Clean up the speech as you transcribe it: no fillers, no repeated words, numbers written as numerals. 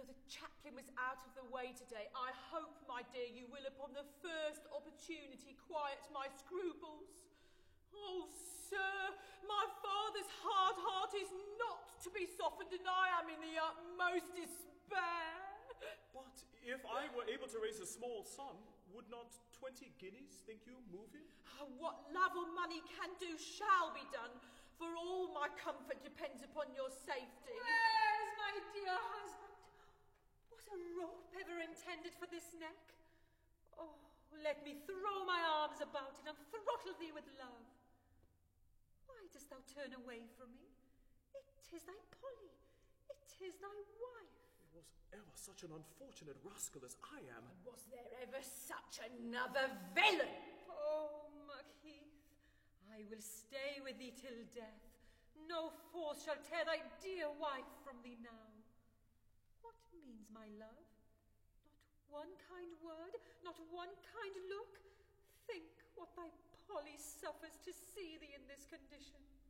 Though the chaplain was out of the way today, I hope, my dear, you will upon the first opportunity quiet my scruples. Oh, sir, my father's hard heart is not to be softened, and I am in the utmost despair. But if I were able to raise a small sum, would not 20 guineas, think you, move him? What love or money can do shall be done, for all my comfort depends upon your safety. Where's my dear husband? Was a rope ever intended for this neck? Oh, let me throw my arms about it and throttle thee with love. Why dost thou turn away from me? It is thy Polly. It is thy wife. Was ever such an unfortunate rascal as I am? Was there ever such another villain? Oh, Macheath, I will stay with thee till death. No force shall tear thy dear wife from thee now. What means my love? Not one kind word, not one kind look. Think what thy Polly suffers to see thee in this condition.